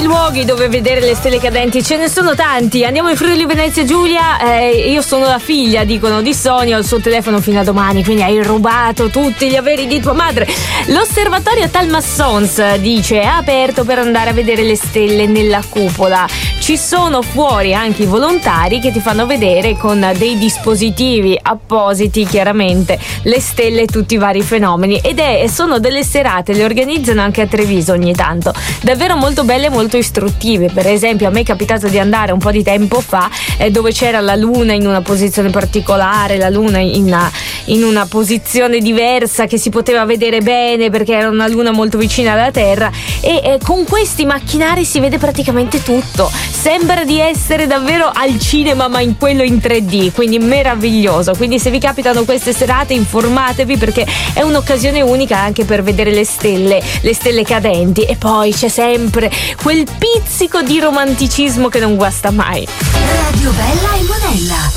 luoghi dove vedere le stelle cadenti ce ne sono tanti. Andiamo in Friuli Venezia Giulia. Io sono la figlia, dicono, di Sonia. Ho il suo telefono fino a domani, quindi hai rubato tutti gli averi di tua madre. L'osservatorio Talmassons dice è aperto per andare a vedere le stelle nella cupola. Ci sono fuori anche i volontari che ti fanno vedere con dei dispositivi appositi, chiaramente, le stelle e tutti i vari fenomeni. Ed sono delle serate, le organizzano anche a Treviso ogni tanto, davvero molto belle e molto istruttive. Per esempio, a me è capitato di andare un po' di tempo fa dove c'era la luna in una posizione particolare, la luna in una posizione diversa che si poteva vedere bene perché era una luna molto vicina alla Terra, e con questi macchinari si vede praticamente tutto. Sembra di essere davvero al cinema, ma in quello in 3D, quindi meraviglioso. Quindi se vi capitano queste serate, informatevi, perché è un'occasione unica anche per vedere le stelle cadenti. E poi c'è sempre quel pizzico di romanticismo che non guasta mai. Radio Bella e Monella.